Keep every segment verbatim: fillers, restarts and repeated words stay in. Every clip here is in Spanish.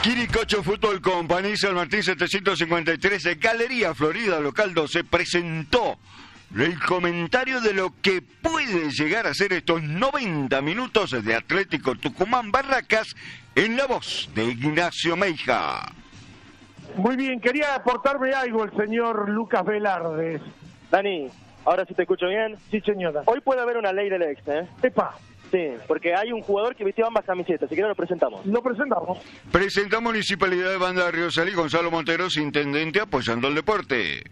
Quiricocho Fútbol Company, San Martín setecientos cincuenta y tres, de Galería Florida, local doce, presentó el comentario de lo que puede llegar a ser estos noventa minutos de Atlético Tucumán Barracas en la voz de Ignacio Meija. Muy bien, quería aportarme algo el señor Lucas Velarde. Dani, ahora sí te escucho bien. Sí, señora. Hoy puede haber una ley del ex, ¿eh? Epa. Sí, porque hay un jugador que vistió ambas camisetas, si querés lo presentamos. Lo presentamos. Presenta Municipalidad de Banda de Río Salí, Gonzalo Monteros, intendente, apoyando el deporte.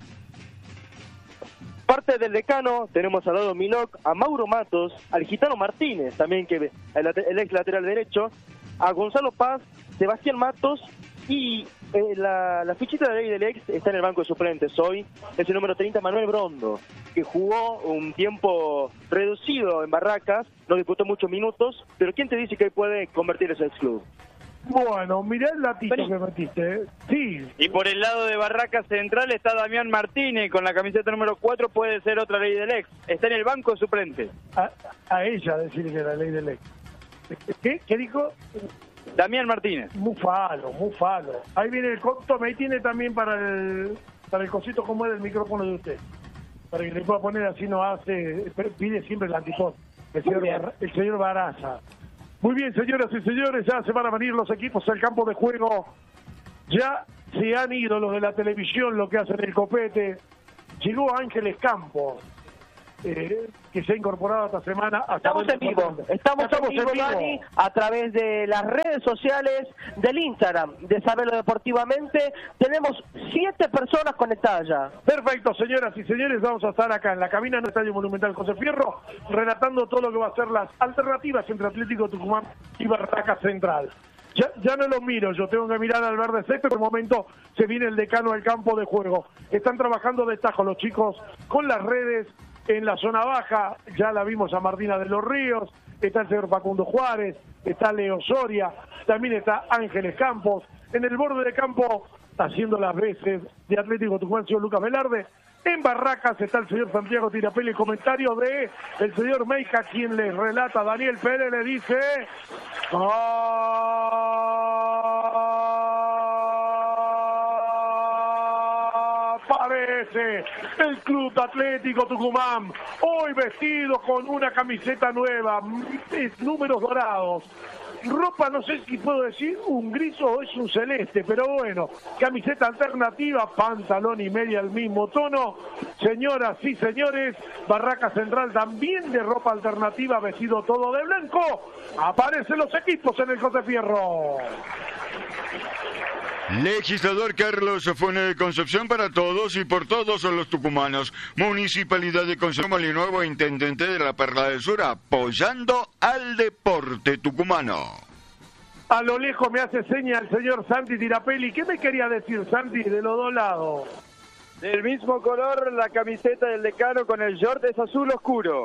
Parte del decano, tenemos al lado Miloc, a Mauro Matos, al Gitano Martínez, también que el, el ex lateral derecho, a Gonzalo Paz, Sebastián Matos y eh, la, la fichita de ley del ex está en el banco de suplentes hoy. Es el número treinta, Manuel Brondo, que jugó un tiempo reducido en Barracas, no disputó muchos minutos, pero ¿quién te dice que hoy puede convertirse en ex club? Bueno, mirá el latito Vení. que metiste, ¿eh? Sí. Y por el lado de Barracas Central está Damián Martínez, con la camiseta número cuatro, puede ser otra ley del ex. Está en el banco de suplentes. A, a ella decirle que la ley del ex. ¿Qué? ¿Qué dijo? Damián Martínez. Mufalo, mufalo. Ahí viene el co- tome, ahí tiene también para el para el cosito como es el micrófono de usted. Para que le pueda poner así, no hace, pide siempre el antifón. El señor, Bar, el señor Baraza. Muy bien, señoras y señores, ya se van a venir los equipos al campo de juego. Ya se han ido los de la televisión, lo que hacen el copete. Llegó Ángeles Campos, eh, que se ha incorporado esta semana. A Estamos en vivo, estamos, estamos en vivo, Dani, a través de las redes sociales del Instagram de Sabelo Deportivamente. Tenemos siete personas conectadas ya. Perfecto, señoras y señores, vamos a estar acá en la cabina del Estadio Monumental José Fierro, relatando todo lo que va a ser las alternativas entre Atlético Tucumán y Barracas Central. Ya, ya no lo miro, yo tengo que mirar al verde césped, por el momento se viene el decano al campo de juego. Están trabajando de tajo los chicos con las redes en la zona baja, ya la vimos a Martina de los Ríos, está el señor Facundo Juárez, está Leo Soria, también está Ángeles Campos, en el borde de campo haciendo las veces de Atlético Tucumán, señor Lucas Velarde. En Barracas está el señor Santiago Tirapelli, comentario de el señor Meija, quien les relata. Daniel Pérez le dice: aparece el Club Atlético Tucumán, hoy vestido con una camiseta nueva, números dorados. Ropa, no sé si puedo decir un gris o es un celeste, pero bueno, camiseta alternativa, pantalón y media al mismo tono. Señoras y señores, Barraca Central también de ropa alternativa, vestido todo de blanco. Aparecen los equipos en el José Fierro. Legislador Carlos Funes de Concepción, para todos y por todos los tucumanos. Municipalidad de Concepción, y nuevo intendente de la Perla del Sur, apoyando al deporte tucumano. A lo lejos me hace seña el señor Santi Tirapelli. ¿Qué me quería decir, Santi, de los dos lados? Del mismo color, la camiseta del decano con el short es azul oscuro.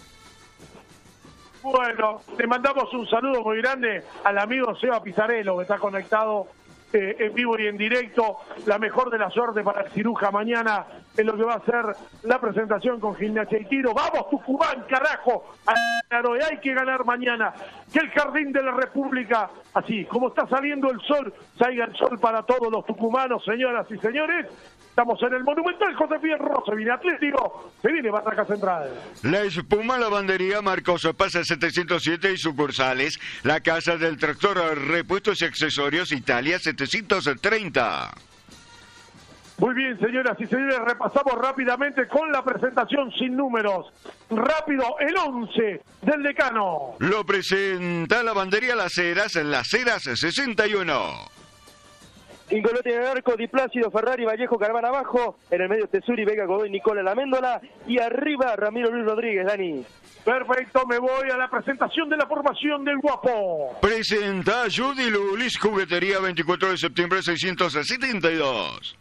Bueno, le mandamos un saludo muy grande al amigo Seba Pizarello, que está conectado eh, en vivo y en directo. La mejor de la suerte para el Ciruja mañana en lo que va a ser la presentación con Gimnasia y Tiro. ¡Vamos, Tucumán, carajo! Hay que ganar mañana. Que el Jardín de la República, así como está saliendo el sol, salga el sol para todos los tucumanos, señoras y señores. Estamos en el Monumental José Fierro, se viene Atlético, se viene Barraca Central. La Espuma Lavandería Marcos Paz setecientos siete y sucursales. La Casa del Tractor, repuestos y accesorios, Italia setecientos treinta. Muy bien, señoras y señores, repasamos rápidamente con la presentación sin números. Rápido, el once del decano. Lo presenta Lavandería Las Heras, Las Heras sesenta y uno. Ingolotti en el arco, Di Plácido, Ferrari, Vallejo, Caravana abajo. En el medio Tesuri, Vega, Godoy, Nicola Laméndola. Y arriba Ramiro Luis Rodríguez, Dani. Perfecto, me voy a la presentación de la formación del Guapo. Presenta Judy Lulis, Juguetería, veinticuatro de septiembre seiscientos setenta y dos.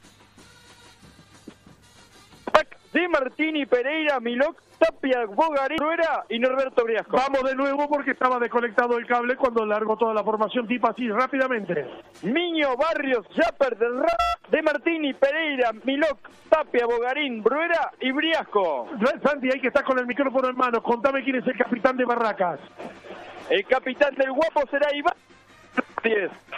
Pac de Martini, Pereira, Miloc, Tapia, Bogarín, Bruera y Norberto Briasco. Vamos de nuevo porque estaba desconectado el cable cuando largo toda la formación, tipo así, rápidamente. Miño, Barrios, Japper, del Ra, de Martini, Pereira, Miloc, Tapia, Bogarín, Bruera y Briasco. Santi, ahí que estás con el micrófono en mano, contame quién es el capitán de Barracas. El capitán del Guapo será Iván.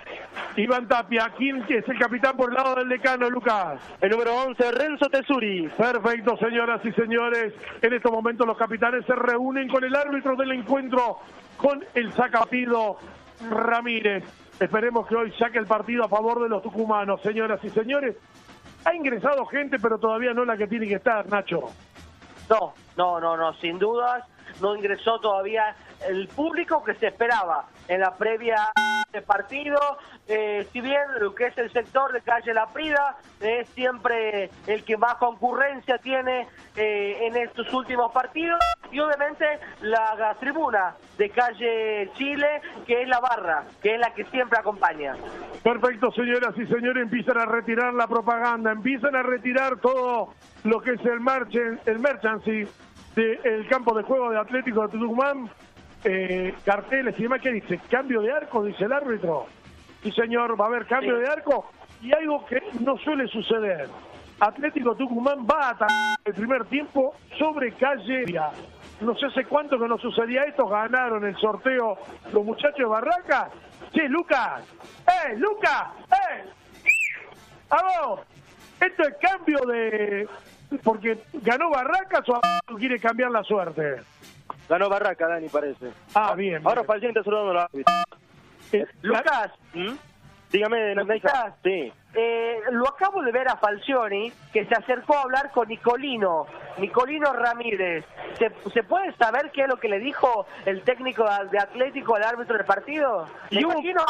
Iván Tapia. ¿Quién es el capitán por el lado del decano, Lucas? El número once, Renzo Tesuri. Perfecto, señoras y señores. En estos momentos los capitanes se reúnen con el árbitro del encuentro, con el sacapido Ramírez. Esperemos que hoy saque el partido a favor de los tucumanos, señoras y señores. Ha ingresado gente, pero todavía no la que tiene que estar, Nacho. No, no, no, no, sin dudas. No ingresó todavía el público que se esperaba en la previa de partido. Eh, si bien lo que es el sector de calle La Prida es siempre el que más concurrencia tiene eh, en estos últimos partidos, y obviamente la, la tribuna de calle Chile, que es la barra, que es la que siempre acompaña. Perfecto, señoras y señores, empiezan a retirar la propaganda, empiezan a retirar todo lo que es el merchant, el merchancy del campo de juego de Atlético de Tucumán, eh, carteles y demás. ¿Qué dice? Cambio de arco, dice el árbitro. Sí, señor, va a haber cambio Sí. de arco, y algo que no suele suceder. Atlético Tucumán va a atacar el primer tiempo sobre Calle. No sé hace cuánto que no sucedía esto. Ganaron el sorteo los muchachos de Barracas. Che, Lucas. ¡Eh, Lucas! ¡Eh! ¡Vamos! Esto es cambio de... Porque ganó Barracas, o tú quiere cambiar la suerte. Ganó Barraca, Dani, parece. Ah, bien. Ahora bien. Falcioni está saludando a la árbitra. Eh, Lucas, ¿Mm? Dígame, ¿me Neisa. escuchás? Sí. Eh, lo acabo de ver a Falcioni, que se acercó a hablar con Nicolino, Nicolino Ramírez. ¿Se, ¿Se puede saber qué es lo que le dijo el técnico de Atlético al árbitro del partido? Y hubo- Imagino